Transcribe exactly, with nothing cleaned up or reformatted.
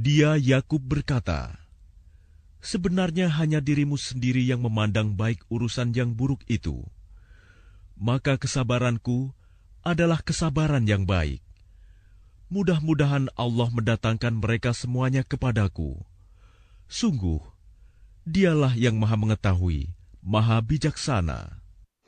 Dia Yakub berkata, "Sebenarnya hanya dirimu sendiri yang memandang baik urusan yang buruk itu. Maka kesabaranku adalah kesabaran yang baik. Mudah-mudahan Allah mendatangkan mereka semuanya kepadaku. Sungguh, Dialah yang Maha Mengetahui, Maha Bijaksana."